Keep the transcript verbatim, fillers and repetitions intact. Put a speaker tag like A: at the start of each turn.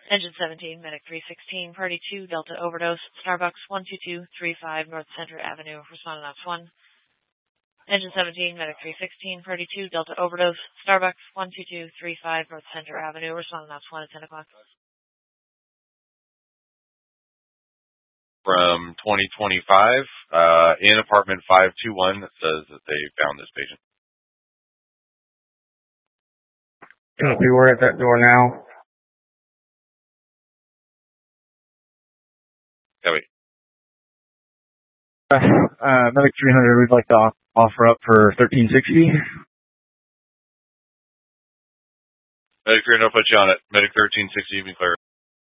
A: Engine seventeen, Medic three sixteen, Party two, Delta Overdose, Starbucks one two two three five North Center Avenue, responding to Ops one. Engine seventeen, Medic three sixteen, Party two, Delta Overdose, Starbucks one two two three five North Center Avenue, responding to Ops one at ten o'clock.
B: From twenty twenty-five, uh, in apartment five two one that says that they found this patient.
C: Copy, we're at that door now.
B: Copy.
C: Uh, uh, Medic three hundred, we'd like to off- offer up for thirteen sixty.
B: Medic three hundred, I'll put you on it. Medic thirteen sixty, you can clear.